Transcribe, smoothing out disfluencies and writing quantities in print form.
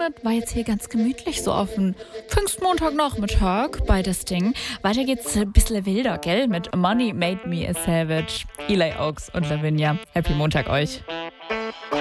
Monat war jetzt hier ganz gemütlich, so auf den Pfingstmontagnachmittag bei das Ding. Weiter geht's ein bisschen wilder, gell? Mit Money Made Me a Savage, Eli Oaks und Lavinia. Happy Montag euch.